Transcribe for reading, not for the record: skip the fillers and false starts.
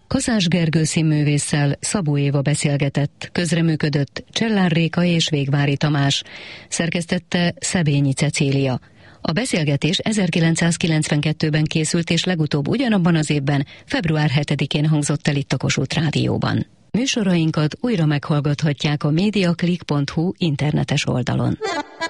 Kaszás Gergő színművésszel Szabó Éva beszélgetett, közreműködött Csellár Réka és Végvári Tamás, szerkesztette Szebényi Cecília. A beszélgetés 1992-ben készült, és legutóbb ugyanabban az évben, február 7-én hangzott el itt a Kossuth Rádióban. Műsorainkat újra meghallgathatják a mediaclick.hu internetes oldalon.